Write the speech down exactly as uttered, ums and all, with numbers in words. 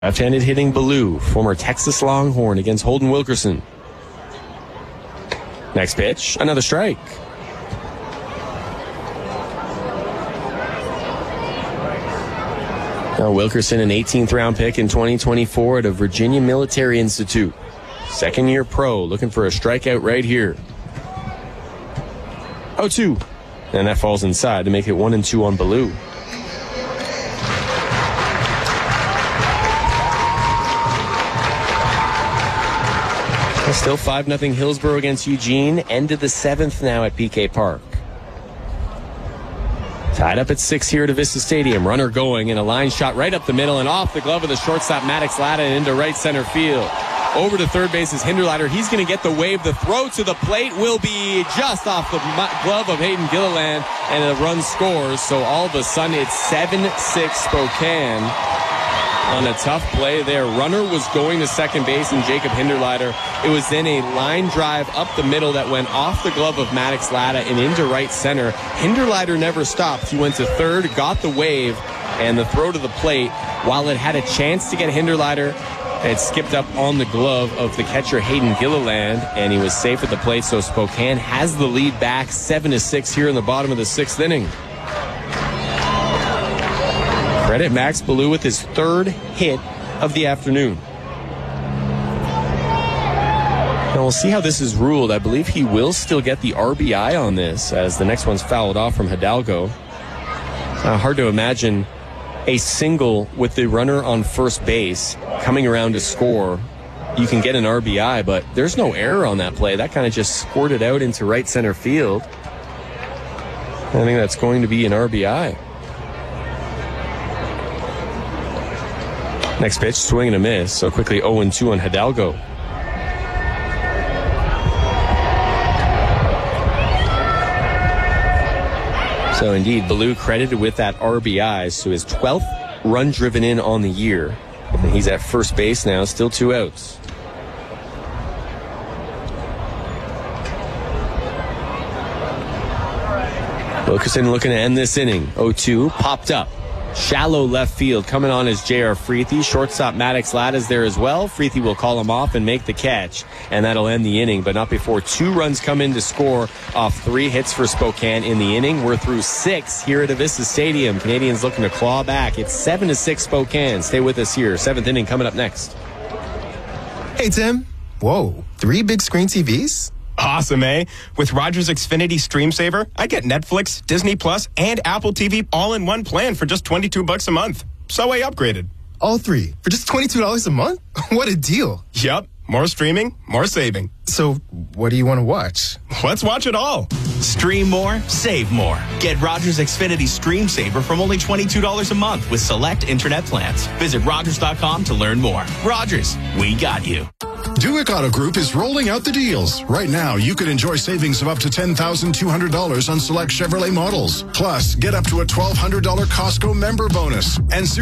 Left-handed hitting Baloo, former Texas Longhorn, against Holden Wilkerson. Next pitch, another strike. Now Wilkerson, an eighteenth round pick in twenty twenty-four at a Virginia Military Institute. Second year pro, looking for a strikeout right here. oh two. And that falls inside to make it one and two on Baloo. Still five nothing Hillsborough against Eugene. End of the seventh now at P K Park. Tied up at six here at Avista Stadium. Runner going and a line shot right up the middle and off the glove of the shortstop Maddox Latta and into right center field. Over to third base is Hinderleiter. He's going to get the wave. The throw to the plate will be just off the glove of Hayden Gilliland, and a run scores. So all of a sudden it's seven six Spokane. On a tough play there. Runner was going to second base and Jacob Hinderleiter. It was then a line drive up the middle that went off the glove of Maddox Latta and into right center. Hinderleiter never stopped. He went to third, got the wave, and the throw to the plate, while it had a chance to get Hinderleiter, it skipped up on the glove of the catcher Hayden Gilliland, and he was safe at the plate. So Spokane has the lead back seven to six here in the bottom of the sixth inning. Credit Max Baloo with his third hit of the afternoon. Now we'll see how this is ruled. I believe he will still get the R B I on this, as the next one's fouled off from Hidalgo. Uh, hard to imagine a single with the runner on first base coming around to score. You can get an R B I, but there's no error on that play. That kind of just squirted out into right center field. I think that's going to be an R B I. Next pitch, swing and a miss. So quickly oh and two on Hidalgo. So indeed, Baloo credited with that R B I. So his twelfth run driven in on the year. And he's at first base now, still two outs. Wilkerson looking to end this inning. oh two, popped up. Shallow left field. Coming on is J R. Freethy. Shortstop Maddox Latta is there as well. Freethy will call him off and make the catch, and that'll end the inning, but not before two runs come in to score off three hits for Spokane in the inning. We're through six here at Avista Stadium. Canadians looking to claw back. It's seven to six Spokane. Stay with us here. Seventh inning coming up next. Hey, Tim. Whoa, three big screen T Vs? Awesome, eh? With Rogers Xfinity Stream Saver, I get Netflix, Disney Plus, and Apple T V all in one plan for just twenty-two bucks a month. So I upgraded. All three for just twenty-two dollars a month? What a deal. Yup. More streaming, more saving. So what do you want to watch? Let's watch it all. Stream more, save more. Get Rogers Xfinity Stream Saver from only twenty-two dollars a month with select internet plans. Visit Rogers dot com to learn more. Rogers, we got you. Duick Auto Group is rolling out the deals. Right now, you could enjoy savings of up to ten thousand two hundred dollars on select Chevrolet models. Plus, get up to a twelve hundred dollars Costco member bonus. And